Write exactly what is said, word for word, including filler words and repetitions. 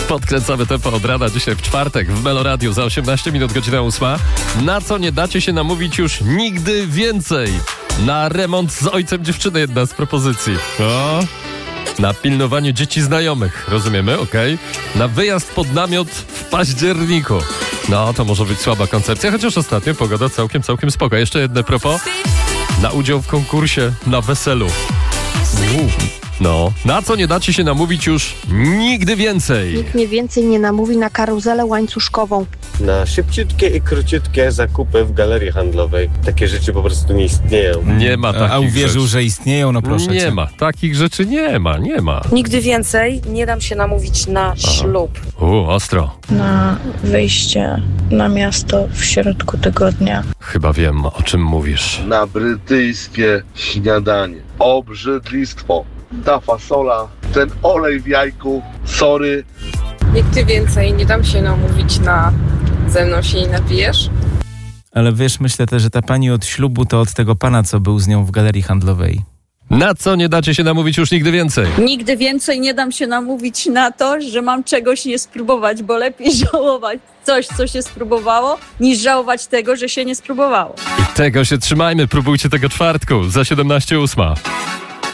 Podkręcamy tempo od rana dzisiaj w czwartek w Meloradiu za osiemnaście minut, godzina ósma. Na co nie dacie się namówić już nigdy więcej? Na remont z ojcem dziewczyny jedna z propozycji. O, na pilnowanie dzieci znajomych, rozumiemy, okej. Okay. Na wyjazd pod namiot w październiku. No, to może być słaba koncepcja, chociaż ostatnio pogoda całkiem, całkiem spoko. Jeszcze jedne propos. Na udział w konkursie na weselu. Uu. No, na co nie dacie się namówić już nigdy więcej? Nikt mnie więcej nie namówi na karuzelę łańcuszkową. Na szybciutkie i króciutkie zakupy w galerii handlowej. Takie rzeczy po prostu nie istnieją. Nie ma takich A uwierzył, rzeczy. że istnieją? No proszę Nie cię. ma. Takich rzeczy nie ma, nie ma. Nigdy więcej nie dam się namówić na ślub. U, ostro. Na wyjście na miasto w środku tygodnia. Chyba wiem, o czym mówisz. Na brytyjskie śniadanie. Obrzydlistwo. Ta fasola, ten olej w jajku, sorry. Nigdy więcej nie dam się namówić na ze mną się nie napijesz. Ale wiesz, myślę też, że ta pani od ślubu to od tego pana, co był z nią w galerii handlowej. Na co nie dacie się namówić już nigdy więcej? Nigdy więcej nie dam się namówić na to, że mam czegoś nie spróbować, bo lepiej żałować coś, co się spróbowało, niż żałować tego, że się nie spróbowało. I tego się trzymajmy, próbujcie tego czwartku za siedemnaście ósma.